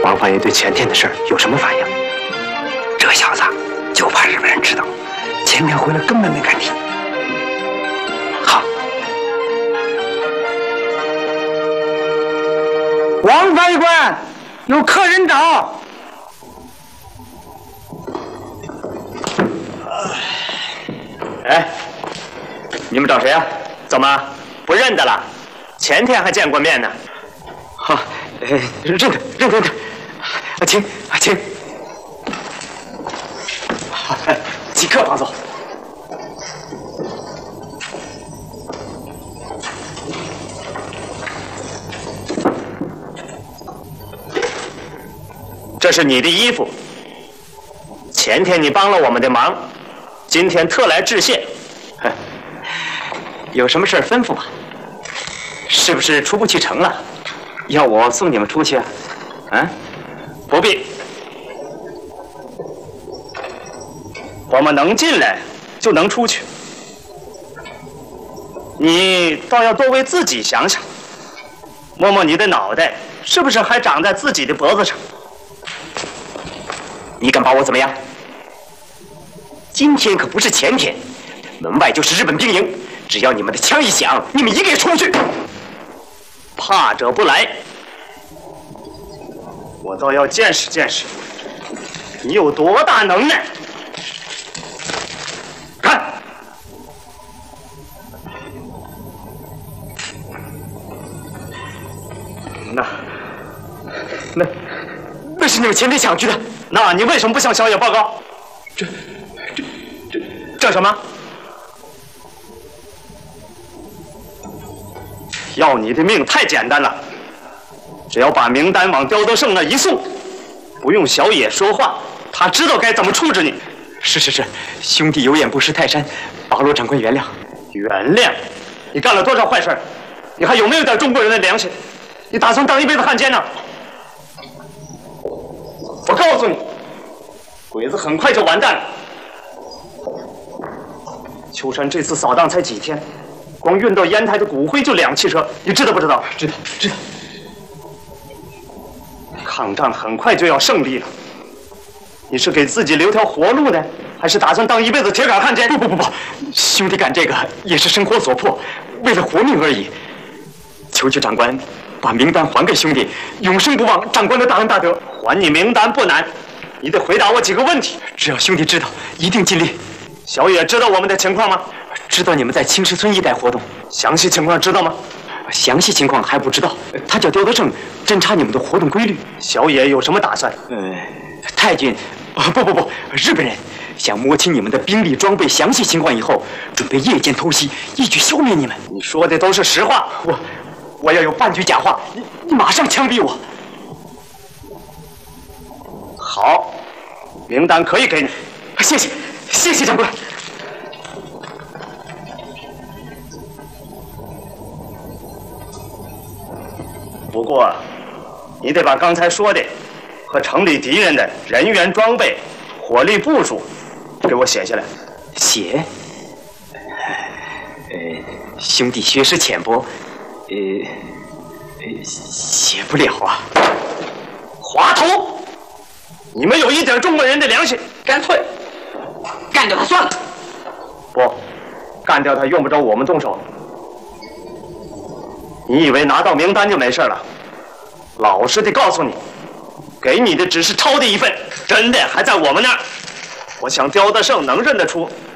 王方爷对前天的事儿有什么反应？ 这小子就怕日本人知道，前天回来根本没敢提。好， 王翻译官，有客人找。 哎，你们找谁啊？怎么不认得了？前天还见过面呢。好，认得，请。即刻放走。这是你的衣服，前天你帮了我们的忙，今天特来致谢。有什么事吩咐吧？是不是出不去城了？要我送你们出去啊？啊？不必，我们能进来就能出去。你倒要多为自己想想，摸摸你的脑袋，是不是还长在自己的脖子上？你敢把我怎么样？今天可不是前天，门外就是日本兵营，只要你们的枪一响，你们一个出去。怕者不来，我倒要见识见识，你有多大能耐！看，那是你们前天抢去的。那你为什么不向小野报告？这什么？要你的命太简单了，只要把名单往刁德胜那一送，不用小野说话，他知道该怎么处置你。是，兄弟有眼不识泰山，巴罗长官原谅。原谅？你干了多少坏事？你还有没有点中国人的良心？你打算当一辈子汉奸呢？我告诉你，鬼子很快就完蛋了。秋山这次扫荡才几天，光运到烟台的骨灰就2汽车，你知道不知道？知道。抗战很快就要胜利了，你是给自己留条活路呢，还是打算当一辈子铁杆汉奸？不，兄弟干这个也是生活所迫，为了活命而已。求长官把名单还给兄弟，永生不忘长官的大恩大德。还你名单不难，你得回答我几个问题。只要兄弟知道，一定尽力。小野知道我们的情况吗？知道你们在青石村一带活动，详细情况知道吗？详细情况还不知道。他叫刁德胜，侦查你们的活动规律。小野有什么打算？太君，不，日本人想摸清你们的兵力装备详细情况以后，准备夜间偷袭，一举消灭你们。你说的都是实话。我要有半句假话，你马上枪毙我。好，名单可以给你。谢谢长官。不过，你得把刚才说的和城里敌人的人员装备、火力部署给我写下来。写？兄弟学识浅薄，写不了啊。滑头，你们有一点中国人的良心，干脆干掉他算了。不，干掉他用不着我们动手。你以为拿到名单就没事了？老实的告诉你，给你的只是抄的一份，真的还在我们那儿。我想刁德胜能认得出